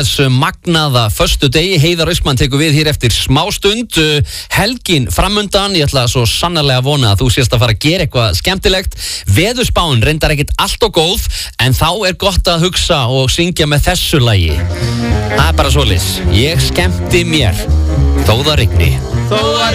Þessu magnaða föstudegi, Heiðar Austmann tekur við hér eftir smástund. Helgin framundan, ég ætla svo sannarlega að vona að þú sést að fara að gera eitthvað skemmtilegt. Veðurspáin reyndar ekkert allt og góð, en þá er gott að hugsa og syngja með þessu lagi. Það er bara svoleiðis, ég skemmti mér, þó það rigni.